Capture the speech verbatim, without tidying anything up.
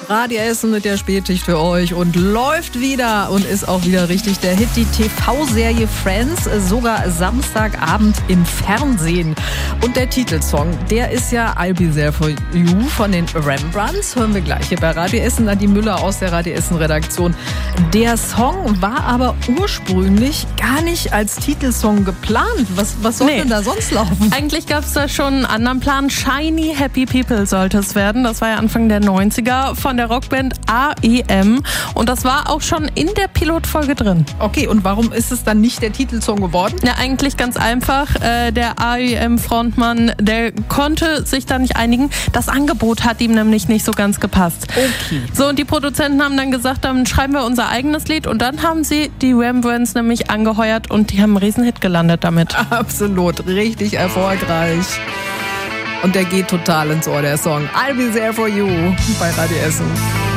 Radio Essen mit der Spätschicht für euch und läuft wieder und ist auch wieder richtig der Hit, die T V-Serie Friends, sogar Samstagabend im Fernsehen. Und der Titelsong, der ist ja I'll Be There For You von den Rembrandts, hören wir gleich hier bei Radio Essen, Adi Müller aus der Radio Essen Redaktion. Der Song war aber ursprünglich gar nicht als Titelsong geplant. Was, was soll nee. denn da sonst laufen? Eigentlich gab es da schon einen anderen Plan. Shiny Happy People sollte es werden. Das war ja Anfang der neunziger von der Rockband A E M und das war auch schon in der Pilotfolge drin. Okay, und warum ist es dann nicht der Titelsong geworden? Ja, eigentlich ganz einfach. Äh, der A E M-Frontmann, der konnte sich da nicht einigen. Das Angebot hat ihm nämlich nicht so ganz gepasst. Okay. So, und die Produzenten haben dann gesagt, dann schreiben wir unser eigenes Lied und dann haben sie die Rembrandts nämlich angeheuert und die haben einen Riesenhit gelandet damit. Absolut, richtig erfolgreich. Und der geht total ins Ohr, der Song I'll Be There For You bei Radio Essen.